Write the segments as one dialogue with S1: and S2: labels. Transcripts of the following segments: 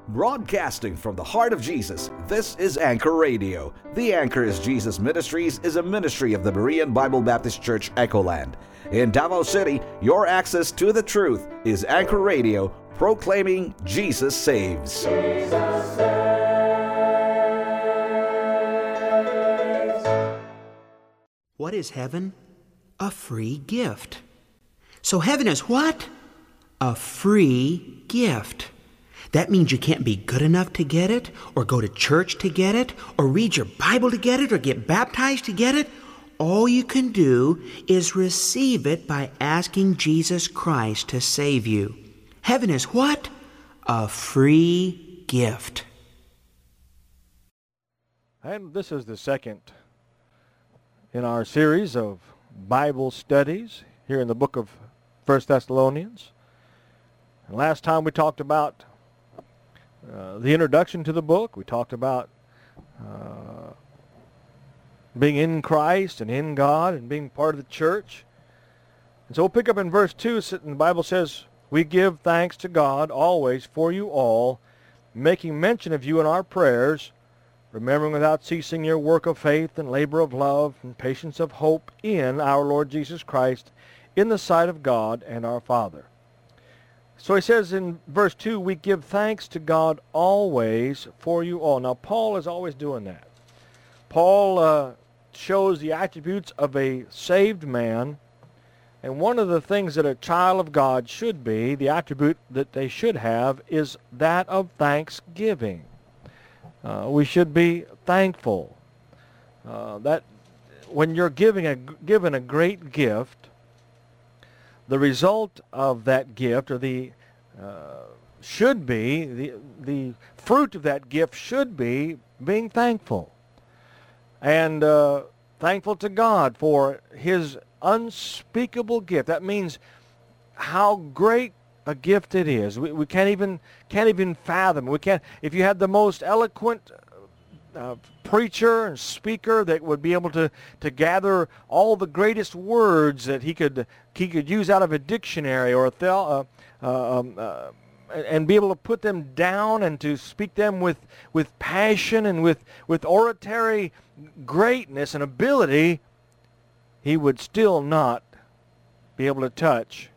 S1: Broadcasting from the heart of Jesus, this is Anchor Radio. The Anchor is Jesus Ministries is a ministry of the Berean Bible Baptist Church, Echoland. In Davao City, your access to the truth is Anchor Radio, proclaiming Jesus saves. Jesus
S2: saves. What is heaven? A free gift. So heaven is what? A free gift. That means you can't be good enough to get it, or go to church to get it, or read your Bible to get it, or get baptized to get it. All you can do is receive it by asking Jesus Christ to save you. Heaven is what? A free gift.
S3: And this is the second in our series of Bible studies here in the book of 1 Thessalonians. And last time we talked about the introduction to the book. We talked about being in Christ and in God and being part of the church. And so we'll pick up in verse 2, and the Bible says, "We give thanks to God always for you all, making mention of you in our prayers, remembering without ceasing your work of faith and labor of love and patience of hope in our Lord Jesus Christ, in the sight of God and our Father." So he says in verse 2, we give thanks to God always for you all. Now, Paul is always doing that. Paul shows the attributes of a saved man, and one of the things that a child of God should be, the attribute that they should have, is that of thanksgiving. We should be thankful. That when you're given a great gift, the result of that gift, or the fruit of that gift should be being thankful. And thankful to God for His unspeakable gift. That means how great a gift it is. We can't even fathom. We can't. If you had the most eloquent preacher and speaker that would be able to gather all the greatest words that he could use out of a dictionary or and be able to put them down and to speak them with passion and with oratory greatness and ability, he would still not be able to touch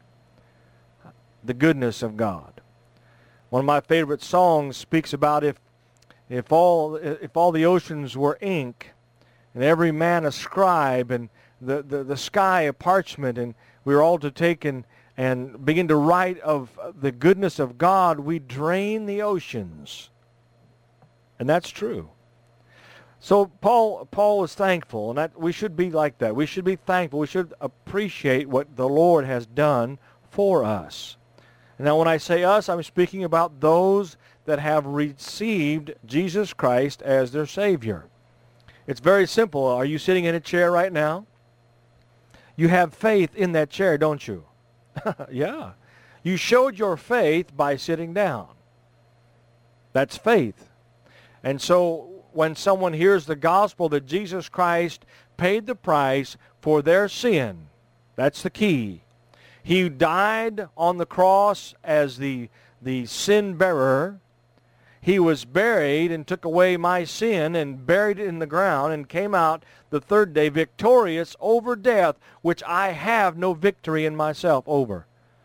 S3: the goodness of God. One of my favorite songs speaks about if all the oceans were ink, and every man a scribe, and the sky a parchment, and we were all to take and begin to write of the goodness of God, we drain the oceans. And that's true. So Paul is thankful, and that we should be like that. We should be thankful. We should appreciate what the Lord has done for us. And now when I say us, I'm speaking about those that have received Jesus Christ as their Savior. It's very simple. Are you sitting in a chair right now? You have faith in that chair, don't you? Yeah. You showed your faith by sitting down. That's faith. And so when someone hears the gospel that Jesus Christ paid the price for their sin, that's the key. He died on the cross as the sin bearer. He was buried and took away my sin and buried it in the ground and came out the third day victorious over death, which I have no victory in myself over.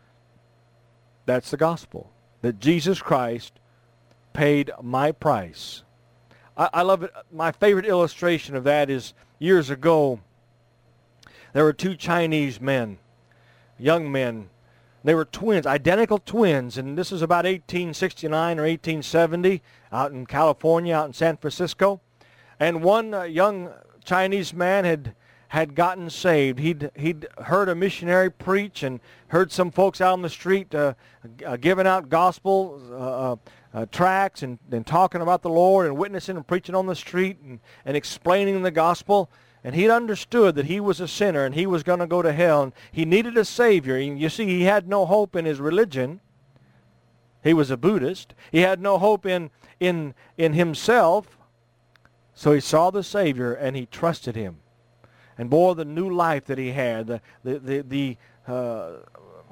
S3: That's the gospel, that Jesus Christ paid my price. I love it. My favorite illustration of that is years ago, there were two Chinese men, young men. They were twins, identical twins, and this is about 1869 or 1870 out in California, out in San Francisco. And one young Chinese man had gotten saved. He'd heard a missionary preach and heard some folks out on the street giving out gospel tracts and talking about the Lord and witnessing and preaching on the street and explaining the gospel. And he'd understood that he was a sinner and he was going to go to hell, and he needed a Savior. And you see, he had no hope in his religion. He was a Buddhist. He had no hope in himself. So he saw the Savior and he trusted Him. And boy, the new life that he had, the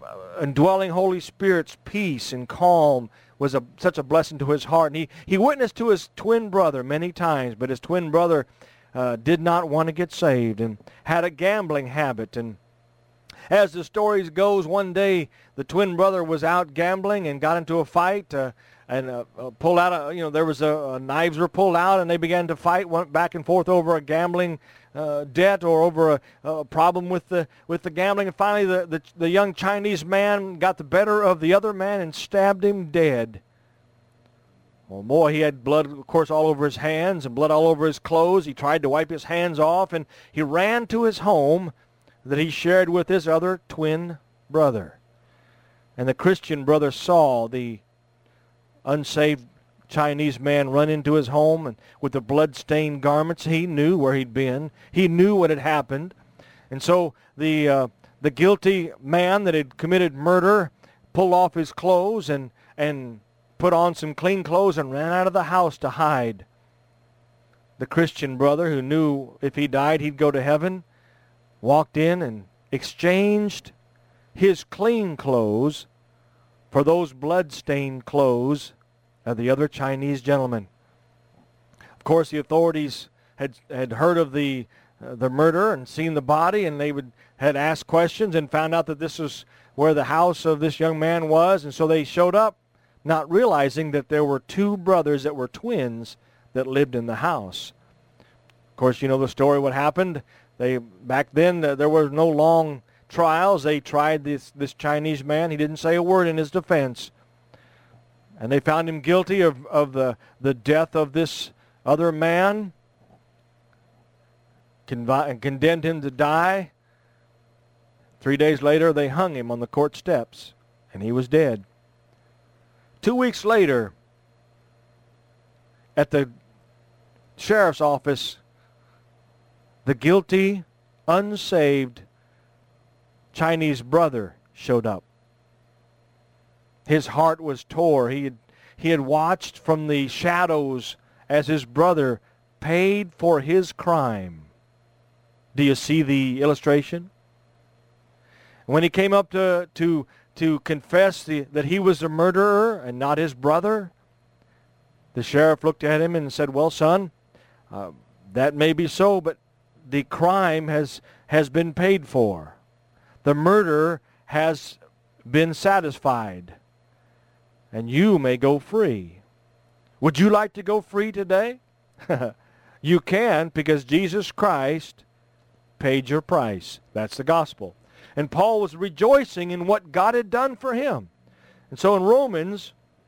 S3: indwelling Holy Spirit's peace and calm was such a blessing to his heart. And he witnessed to his twin brother many times, but his twin brother did not want to get saved and had a gambling habit. And as the stories goes, one day the twin brother was out gambling and got into a fight and pulled out there was knives were pulled out, and they began to fight, went back and forth over a gambling debt or over a problem with the gambling. And finally the young Chinese man got the better of the other man and stabbed him dead. Well, boy, he had blood, of course, all over his hands and blood all over his clothes. He tried to wipe his hands off, and he ran to his home that he shared with his other twin brother. And the Christian brother saw the unsaved Chinese man run into his home, and with the blood-stained garments. He knew where he'd been. He knew what had happened. And so the guilty man that had committed murder pulled off his clothes and put on some clean clothes and ran out of the house to hide. The Christian brother, who knew if he died he'd go to heaven, walked in and exchanged his clean clothes for those blood-stained clothes of the other Chinese gentleman. Of course, the authorities had heard of the murder and seen the body, and they had asked questions and found out that this was where the house of this young man was, and so they showed up, not realizing that there were two brothers that were twins that lived in the house. Of course, you know the story, what happened. Back then, there were no long trials. They tried this Chinese man. He didn't say a word in his defense. And they found him guilty of the death of this other man, and condemned him to die. 3 days later, they hung him on the court steps, and he was dead. 2 weeks later, at the sheriff's office, the guilty, unsaved Chinese brother showed up. His heart was tore. He had watched from the shadows as his brother paid for his crime. Do you see the illustration? When he came up to confess that he was the murderer and not his brother, the sheriff looked at him and said, "Well, son, that may be so, but the crime has been paid for. The murder has been satisfied, and you may go free. Would you like to go free today?" You can, because Jesus Christ paid your price. That's the gospel. And Paul was rejoicing in what God had done for him. And so in Romans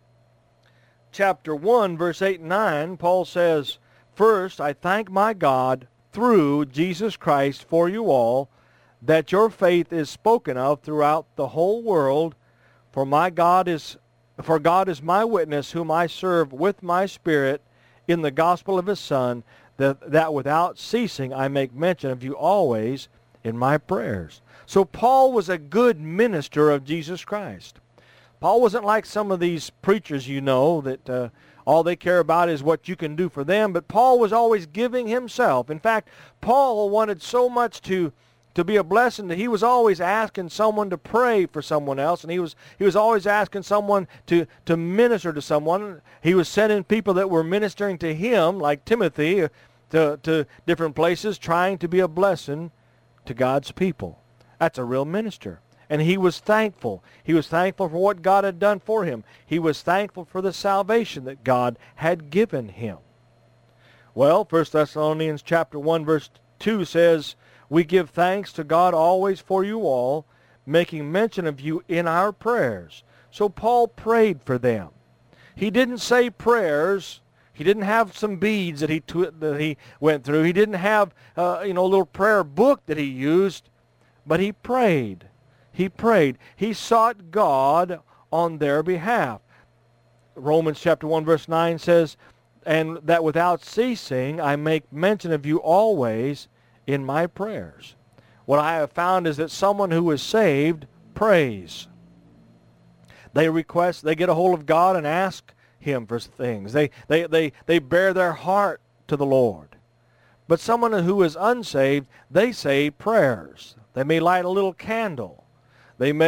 S3: chapter 1, verse 8 and 9, Paul says, "First, I thank my God through Jesus Christ for you all, that your faith is spoken of throughout the whole world. For God is my witness, whom I serve with my spirit in the gospel of his Son, that without ceasing I make mention of you always in my prayers." So Paul was a good minister of Jesus Christ. Paul wasn't like some of these preachers that all they care about is what you can do for them, but Paul was always giving himself. In fact, Paul wanted so much to be a blessing that he was always asking someone to pray for someone else, and he was always asking someone to minister to someone. He was sending people that were ministering to him, like Timothy, to different places, trying to be a blessing to God's people. That's a real minister. And he was thankful. He was thankful for what God had done for him. He was thankful for the salvation that God had given him. Well, 1 Thessalonians chapter 1, verse 2 says, "We give thanks to God always for you all, making mention of you in our prayers." So Paul prayed for them. He didn't say prayers. He didn't have some beads that he went through. He didn't have a little prayer book that he used, but he prayed. He prayed. He sought God on their behalf. Romans chapter 1, verse 9 says, "And that without ceasing I make mention of you always in my prayers." What I have found is that someone who is saved prays. They get a hold of God and ask him for things. They bear their heart to the Lord. But someone who is unsaved, they say prayers. They may light a little candle. They may